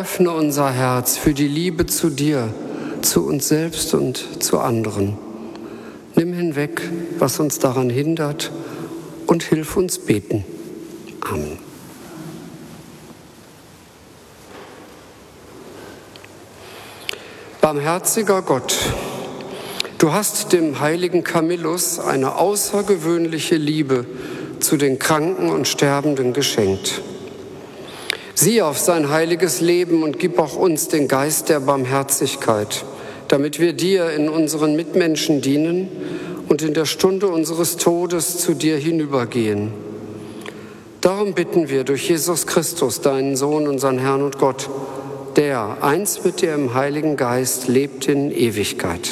Öffne unser Herz für die Liebe zu dir, zu uns selbst und zu anderen. Nimm hinweg, was uns daran hindert, und hilf uns beten. Amen. Barmherziger Gott, du hast dem heiligen Camillus eine außergewöhnliche Liebe zu den Kranken und Sterbenden geschenkt. Sieh auf sein heiliges Leben und gib auch uns den Geist der Barmherzigkeit, damit wir dir in unseren Mitmenschen dienen und in der Stunde unseres Todes zu dir hinübergehen. Darum bitten wir durch Jesus Christus, deinen Sohn, unseren Herrn und Gott, der eins mit dir im Heiligen Geist lebt in Ewigkeit.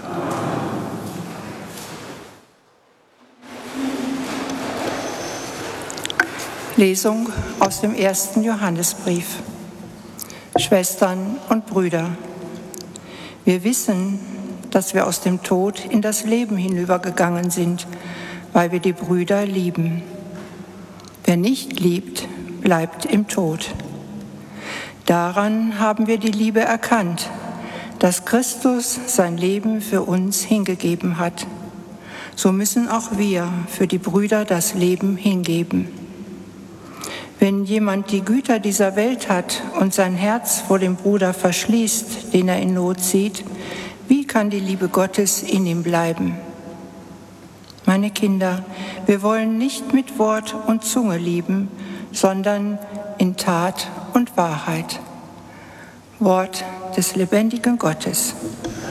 Lesung aus dem 1. Johannesbrief. Schwestern und Brüder, wir wissen, dass wir aus dem Tod in das Leben hinübergegangen sind, weil wir die Brüder lieben. Wer nicht liebt, bleibt im Tod. Daran haben wir die Liebe erkannt, dass Christus sein Leben für uns hingegeben hat. So müssen auch wir für die Brüder das Leben hingeben. Wenn jemand die Güter dieser Welt hat und sein Herz vor dem Bruder verschließt, den er in Not sieht, wie kann die Liebe Gottes in ihm bleiben? Meine Kinder, wir wollen nicht mit Wort und Zunge lieben, sondern in Tat und Wahrheit. Wort des lebendigen Gottes.